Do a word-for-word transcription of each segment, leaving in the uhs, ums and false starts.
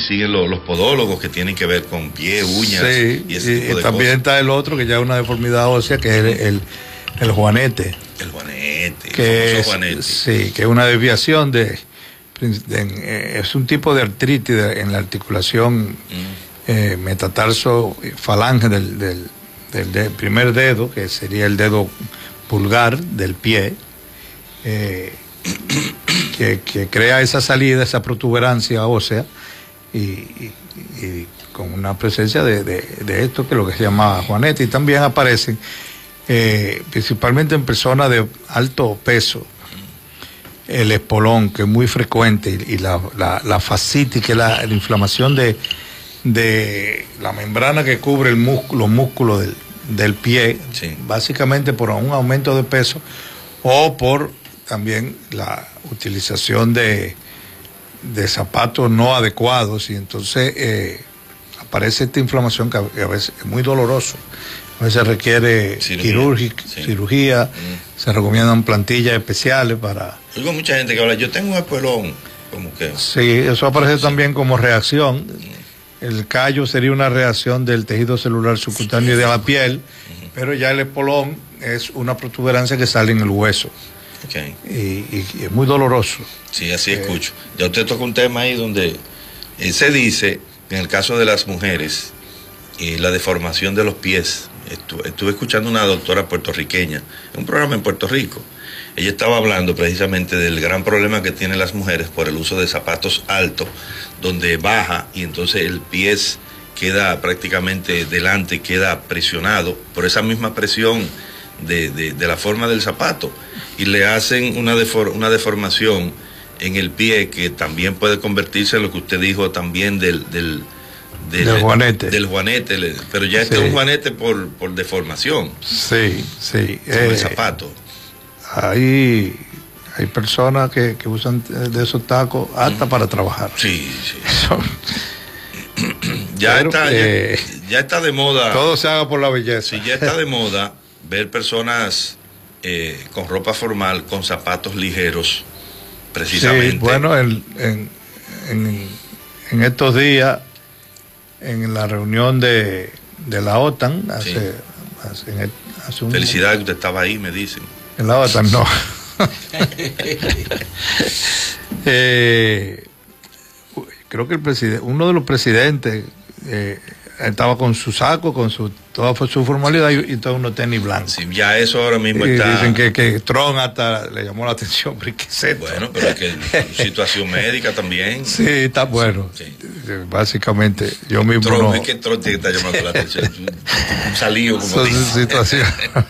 siguen los, los podólogos que tienen que ver con pie, uñas sí, y ese y, tipo de y también cosas. está el otro que ya es una deformidad ósea, que es el, el, el juanete. El juanete, que el famoso es, juanete. Sí, que es una desviación de, de, de es un tipo de artritis de, en la articulación mm. eh, metatarso falange del, del, del, del primer dedo, que sería el dedo pulgar del pie, eh, que, que crea esa salida, esa protuberancia ósea y, y, y con una presencia de, de, de esto que es lo que se llama juanete. Y también aparecen eh, principalmente en personas de alto peso el espolón, que es muy frecuente, y, y la, la, la fascitis, que es la, la inflamación de, de la membrana que cubre el músculo, los músculos del, del pie, sí. Básicamente por un aumento de peso o por también la utilización de, de zapatos no adecuados, y entonces eh, aparece esta inflamación que a, que a veces es muy doloroso. A veces requiere cirugía, sí. cirugía mm. Se recomiendan plantillas especiales para... Oigo mucha gente que habla, yo tengo un espolón, como que... Sí, eso aparece sí. también como reacción. Mm. El callo sería una reacción del tejido celular subcutáneo de la piel, mm. pero ya el espolón es una protuberancia que sale en el hueso. Okay. Y, y, y es muy doloroso. Sí, así eh, escucho. Ya usted toca un tema ahí donde eh, se dice, en el caso de las mujeres, eh, la deformación de los pies. Estuve, estuve escuchando una doctora puertorriqueña, en un programa en Puerto Rico. Ella estaba hablando precisamente del gran problema que tienen las mujeres por el uso de zapatos altos, donde baja y entonces el pie queda prácticamente delante, queda presionado por esa misma presión de, de, de la forma del zapato, y le hacen una, defor, una deformación en el pie que también puede convertirse en lo que usted dijo también del... del Del, del juanete. Del juanete, pero ya este sí. es un juanete por, por deformación. Sí, sí. Sobre eh, el zapato. Hay, hay personas que, que usan de esos tacos hasta mm. para trabajar. Sí, sí. ya, pero, está, eh, ya, ya está de moda. Todo se haga por la belleza. Sí, ya está de moda ver personas eh, con ropa formal, con zapatos ligeros, precisamente. Sí, bueno, en, en, en, en estos días, en la reunión de, de la OTAN, hace, sí. hace, hace un... Felicidades que usted estaba ahí, me dicen. En la OTAN, no. eh, creo que el presidente, uno de los presidentes eh, estaba con su saco, con su toda su formalidad y, y todo uno tenis blanco. Sí, ya eso ahora mismo y está... Dicen que, que Trump hasta le llamó la atención, pero ¿qué es esto? Bueno, pero es que situación médica también. Sí, está bueno. Sí. Básicamente, yo mismo Trump, no... Es que Trump tiene que estar llamando la atención. Un salido, como dice. Situación.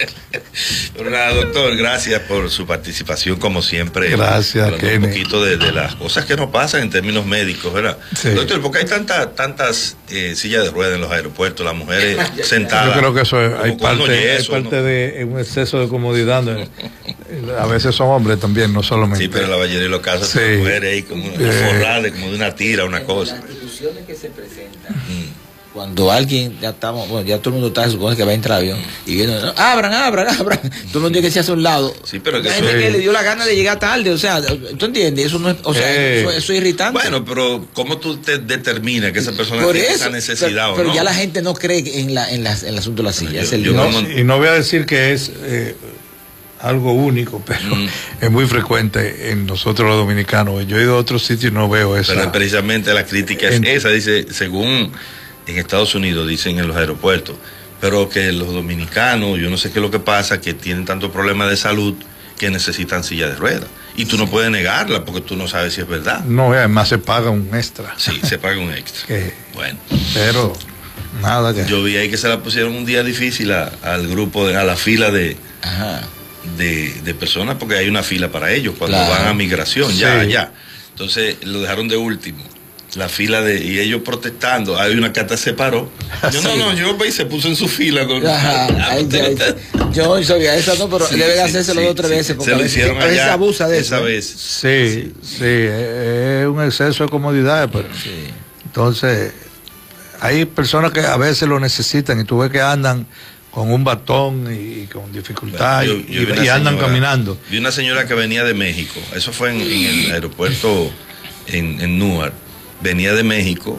Pero nada, doctor, gracias por su participación, como siempre. Gracias, Kenny. Un poquito de, de las cosas que nos pasan en términos médicos, ¿verdad? Sí. Doctor, ¿por qué hay tanta, tantas eh, sillas de ruedas en los aeropuertos? Las mujeres sentadas. Yo creo que eso es, hay parte, yeso, hay parte ¿no? de un exceso de comodidad. ¿no? A veces son hombres también, no solamente. Sí, pero la mayoría de los casos sí. son mujeres ahí como una eh, forrada, como de una tira, una cosa. Las instituciones que se presentan. Mm. Cuando alguien, ya estamos, bueno, ya todo el mundo está, supone que va a entrar avión, y viene, no, abran, abran, abran, todo el mundo tiene que ser hacia un lado. Sí, pero que hay eso gente es... que le dio la gana de llegar tarde, o sea, ¿tú entiendes? Eso no es, o sea, eh, eso, eso es irritante. Bueno, pero ¿cómo tú te determinas que esa persona Por tiene eso, esa necesidad pero, o pero no? ya la gente no cree en, la, en, las, en el asunto de la silla. Yo, es el yo no, no, y no voy a decir que es eh, algo único, pero mm. es muy frecuente en nosotros los dominicanos. Yo he ido a otros sitios y no veo eso. Pero precisamente la crítica es en, esa, dice, según en Estados Unidos dicen en los aeropuertos, pero que los dominicanos, yo no sé qué es lo que pasa, que tienen tantos problemas de salud que necesitan silla de ruedas. Y tú no puedes negarla porque tú no sabes si es verdad. No, además se paga un extra. Sí, se paga un extra. que, bueno. Pero nada que... Yo vi ahí que se la pusieron un día difícil a, al grupo, de, a la fila de... Ajá. De, de personas, porque hay una fila para ellos cuando claro. van a migración, ya, sí. ya. Entonces lo dejaron de último. La fila de, y ellos protestando, hay una que hasta se paró. Yo, sí. no, no, yo y se puso en su fila. ¿No? Ajá, ay, ay, yo no sabía eso, no, pero sí, debe sí, hacérselo sí, dos o tres sí, veces. Porque se lo hicieron a veces allá, abusa de esa eso. vez. Sí, sí, sí, es un exceso de comodidad, pero sí. Entonces, hay personas que a veces lo necesitan y tú ves que andan con un batón y, y con dificultad bueno, yo, yo y, y andan señora, caminando. Vi una señora que venía de México, eso fue en, en el aeropuerto en, en Newark. Venía de México